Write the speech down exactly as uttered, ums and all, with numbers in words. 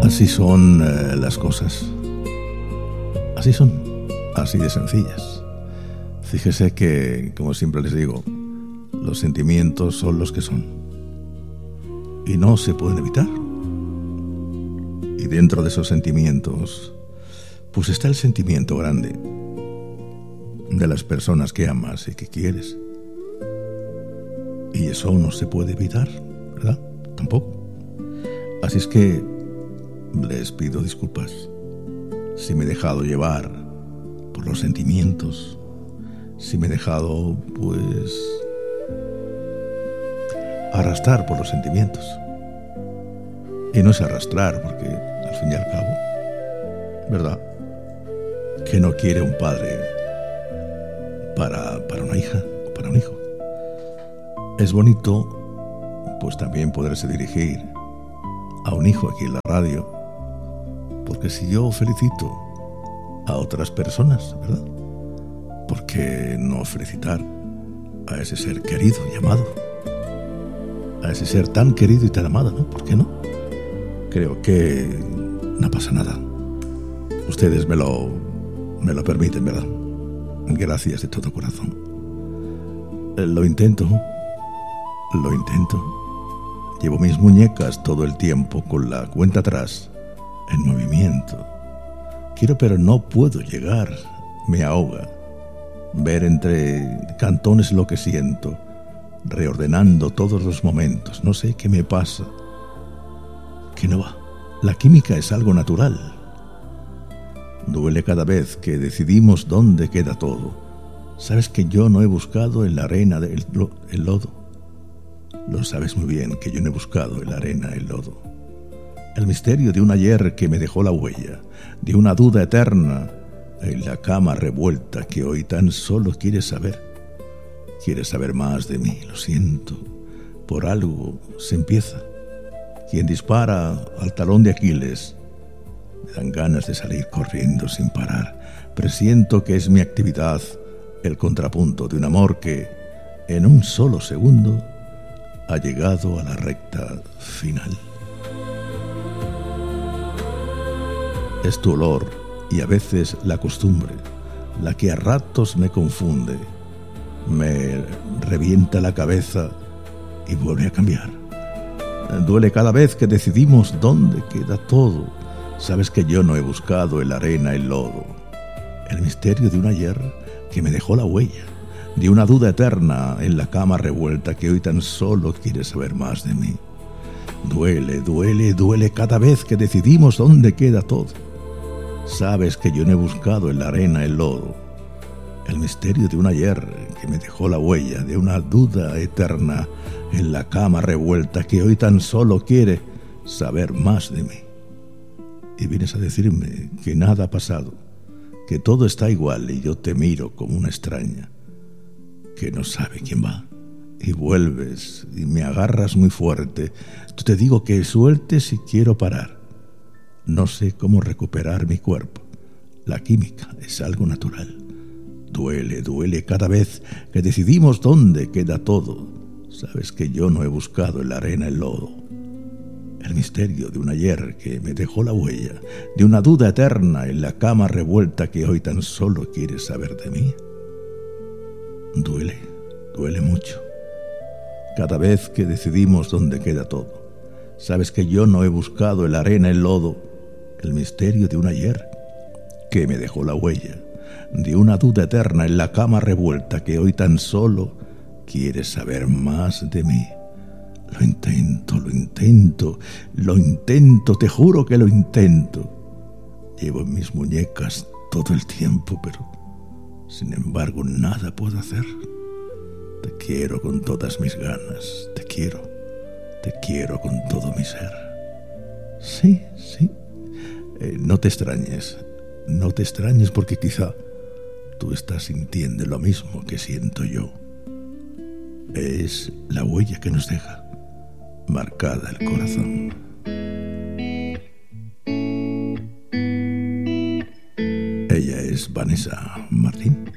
Así son eh, las cosas. Así son, así de sencillas. Fíjese que, como siempre les digo, los sentimientos son los que son y no se pueden evitar. Y dentro de esos sentimientos, pues está el sentimiento grande de las personas que amas y que quieres. Y eso no se puede evitar, ¿verdad? Tampoco. Así es que les pido disculpas si me he dejado llevar por los sentimientos, si me he dejado, pues, arrastrar por los sentimientos. Y no es arrastrar, porque al fin y al cabo, ¿verdad?, que no quiere un padre para, para una hija o para un hijo. Es bonito, pues, también poderse dirigir a un hijo aquí en la radio, porque si yo felicito a otras personas, ¿verdad?, ¿por qué no felicitar a ese ser querido y amado? A ese ser tan querido y tan amado, ¿no? ¿Por qué no? Creo que no pasa nada. Ustedes me lo, me lo permiten, ¿verdad? Gracias de todo corazón. Lo intento, lo intento. Llevo mis muñecas todo el tiempo con la cuenta atrás en movimiento. Quiero, pero no puedo llegar. Me ahoga ver entre cantones lo que siento, reordenando todos los momentos. No sé qué me pasa, que no va. La química es algo natural. Duele cada vez que decidimos dónde queda todo. Sabes que yo no he buscado en la arena el, el lodo. Lo sabes muy bien que yo no he buscado en la arena el lodo. El misterio de un ayer que me dejó la huella, de una duda eterna en la cama revuelta que hoy tan solo quieres saber. Quieres saber más de mí, lo siento. Por algo se empieza. Quien dispara al talón de Aquiles, me dan ganas de salir corriendo sin parar. Presiento que es mi actividad el contrapunto de un amor que, en un solo segundo, ha llegado a la recta final. Es tu olor y a veces la costumbre la que a ratos me confunde, me revienta la cabeza y vuelve a cambiar. Duele cada vez que decidimos dónde queda todo. Sabes que yo no he buscado en la arena el lodo. El misterio de un ayer que me dejó la huella, de una duda eterna en la cama revuelta que hoy tan solo quiere saber más de mí. Duele, duele, duele cada vez que decidimos dónde queda todo. Sabes que yo no he buscado en la arena el lodo. El misterio de un ayer que me dejó la huella, de una duda eterna en la cama revuelta que hoy tan solo quiere saber más de mí. Y vienes a decirme que nada ha pasado, que todo está igual y yo te miro como una extraña que no sabe quién va. Y vuelves y me agarras muy fuerte. Yo te digo que sueltes si quiero parar. No sé cómo recuperar mi cuerpo. La química es algo natural. Duele, duele cada vez que decidimos dónde queda todo. Sabes que yo no he buscado en la arena el lodo. El misterio de un ayer que me dejó la huella, de una duda eterna en la cama revuelta que hoy tan solo quieres saber de mí. Duele, duele mucho. Cada vez que decidimos dónde queda todo. Sabes que yo no he buscado en la arena el lodo. El misterio de un ayer que me dejó la huella, de una duda eterna en la cama revuelta que hoy tan solo quieres saber más de mí. Lo intento, lo intento, lo intento, te juro que lo intento. Llevo en mis muñecas todo el tiempo, pero sin embargo nada puedo hacer. Te quiero con todas mis ganas, te quiero, te quiero con todo mi ser. Sí, sí. Eh, no te extrañes, no te extrañes porque quizá tú estás sintiendo lo mismo que siento yo. Es la huella que nos deja marcada el corazón. Ella es Vanessa Martín.